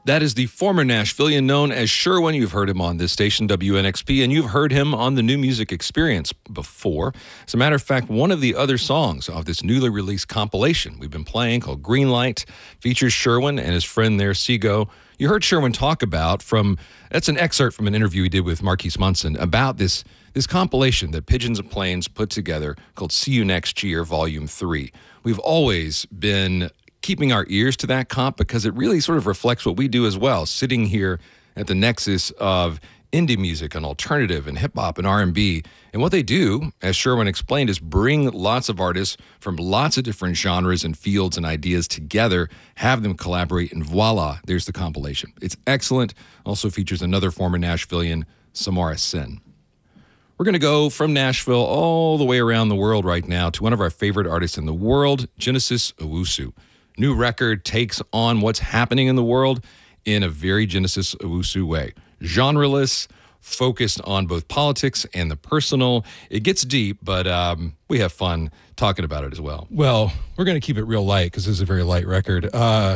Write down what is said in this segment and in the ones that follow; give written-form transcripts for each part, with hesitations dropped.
That is the former Nashvilleian known as Sherwin. You've heard him on this station, WNXP, and you've heard him on the New Music Experience before. As a matter of fact, one of the other songs of this newly released compilation we've been playing called Greenlight features Sherwin and his friend there, Seago. You heard Sherwin talk about that's an excerpt from an interview he did with Marquise Munson about this compilation that Pigeons and Planes put together called See You Next Year, Volume 3. We've always been keeping our ears to that comp because it really sort of reflects what we do as well, sitting here at the nexus of indie music and alternative and hip-hop and R&B. And what they do, as Sherwin explained, is bring lots of artists from lots of different genres and fields and ideas together, have them collaborate, and voila, there's the compilation. It's excellent. Also features another former Nashvilleian, Samara Sin. We're going to go from Nashville all the way around the world right now to one of our favorite artists in the world, Genesis Owusu. New record takes on what's happening in the world in a very Genesis Owusu way. Genreless, focused on both politics and the personal. It gets deep, but we have fun talking about it as well. Well, we're going to keep it real light because this is a very light record.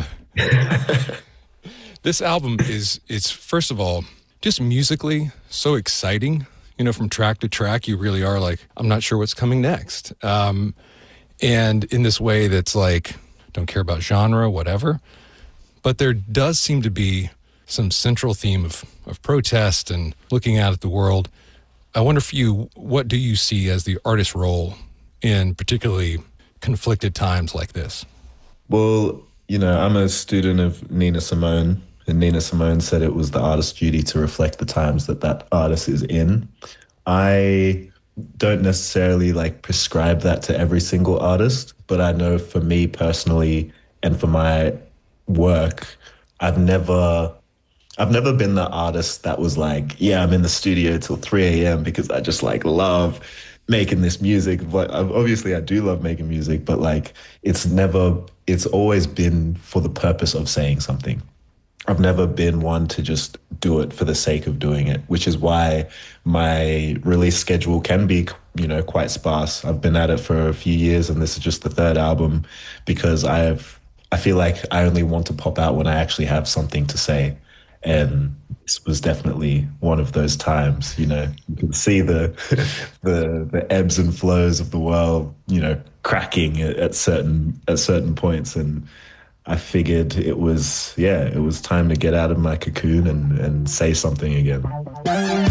This album is first of all, just musically so exciting. You know, from track to track, you really are like, I'm not sure what's coming next. And in this way that's like, don't care about genre, whatever. But there does seem to be some central theme of protest and looking out at the world. I wonder for you, what do you see as the artist's role in particularly conflicted times like this? Well, you know, I'm a student of Nina Simone, and Nina Simone said it was the artist's duty to reflect the times that artist is in. I don't necessarily like prescribe that to every single artist, but I know for me personally and for my work, I've never been the artist that was like, yeah, I'm in the studio till 3 a.m. because I just like love making this music. But obviously I do love making music, but like it's always been for the purpose of saying something. I've never been one to just do it for the sake of doing it, which is why my release schedule can be, you know, quite sparse. I've been at it for a few years and this is just the third album because I feel like I only want to pop out when I actually have something to say. And this was definitely one of those times. You know, you can see the ebbs and flows of the world, you know, cracking at certain points. And I figured it was time to get out of my cocoon and say something again.